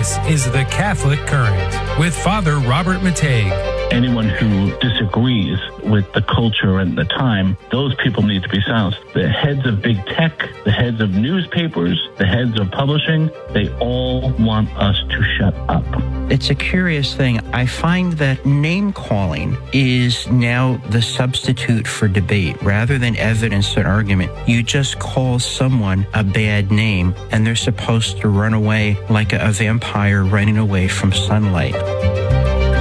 This is The Catholic Current with Father Robert Matei. Anyone who disagrees with the culture and the time, those people need to be silenced. The heads of big tech, the heads of newspapers, the heads of publishing, they all want us to shut up. It's a curious thing. I find that name-calling is now the substitute for debate. Rather than evidence and argument, you just call someone a bad name, and they're supposed to run away like a vampire running away from sunlight.